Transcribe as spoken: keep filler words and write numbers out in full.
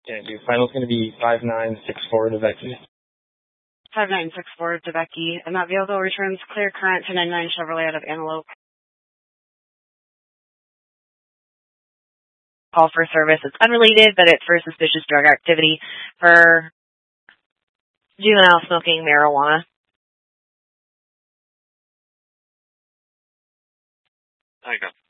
Can't do. Final's going to be five nine six four to Becky. five nine six four to Becky. And that vehicle returns clear current to ninety-nine Chevrolet out of Antelope. Call for service. It's unrelated, but it's for suspicious drug activity for juvenile smoking marijuana. There you go.